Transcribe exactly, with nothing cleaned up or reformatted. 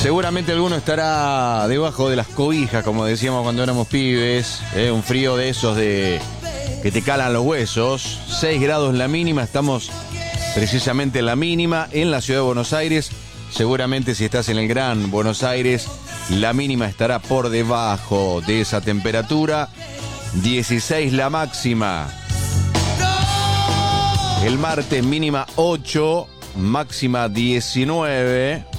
Seguramente alguno estará debajo de las cobijas, como decíamos cuando éramos pibes. ¿eh? Un frío de esos de que te calan los huesos. seis grados la mínima, estamos precisamente en la mínima en la ciudad de Buenos Aires. Seguramente si estás en el Gran Buenos Aires, la mínima estará por debajo de esa temperatura. dieciséis la máxima. El martes mínima ocho, máxima diecinueve.